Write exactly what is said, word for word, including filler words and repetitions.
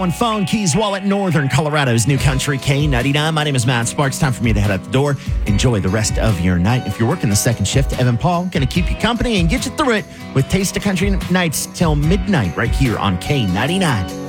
On phone, Keys Wallet, Northern Colorado's New Country K ninety-nine. My name is Matt Sparks. Time for me to head out the door. Enjoy the rest of your night. If you're working the second shift, Evan Paul going to keep you company and get you through it with Taste of Country nights till midnight right here on K ninety-nine.